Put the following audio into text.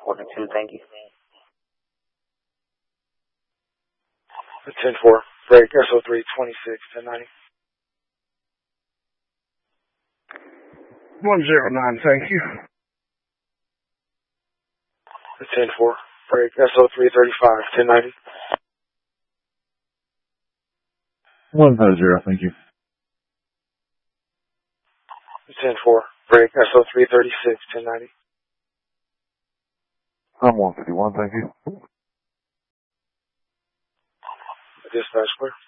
42, thank you. 10-4, break, SO3, 26, 1090. 109, thank you. 10-4, break, SO3, 35, 1090. 150, thank you. 10-4, break, SO3, 36, 1090. I'm 151, thank you. Dispatch clear.